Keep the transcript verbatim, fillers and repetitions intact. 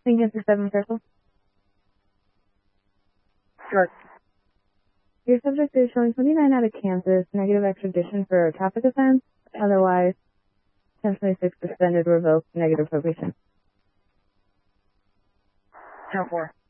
Think it's seven circle. Sure. Your subject is showing twenty-nine out of Kansas, negative extradition for traffic offense, otherwise ten twenty-six suspended, revoked, negative probation. ten four.